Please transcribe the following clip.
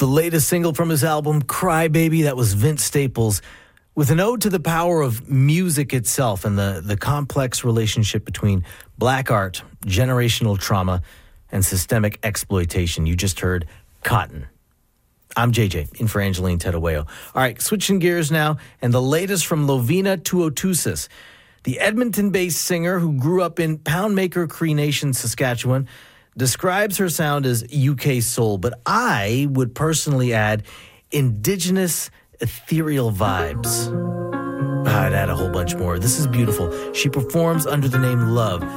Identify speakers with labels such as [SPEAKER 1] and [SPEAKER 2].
[SPEAKER 1] The latest single from his album, Cry Baby, that was Vince Staples, with an ode to the power of music itself and the complex relationship between black art, generational trauma, and systemic exploitation. You just heard Cotton. I'm JJ, in for Angeline Tedawayo. All right, switching gears now, and the latest from Lovina Tuotusis, the Edmonton-based singer who grew up in Poundmaker Cree Nation, Saskatchewan, describes her sound as UK soul, but I would personally add indigenous ethereal vibes. I'd add a whole bunch more. This is beautiful. She performs under the name Love.